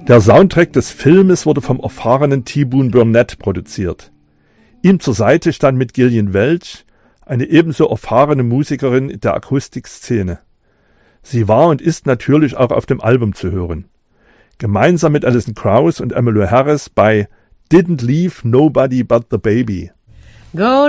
Der Soundtrack des Filmes wurde vom erfahrenen T. Boone Burnett produziert. Ihm zur Seite stand mit Gillian Welch eine ebenso erfahrene Musikerin der Akustikszene. Sie war und ist natürlich auch auf dem Album zu hören. Gemeinsam mit Alison Krauss und Emmylou Harris bei Didn't Leave Nobody But the Baby. Go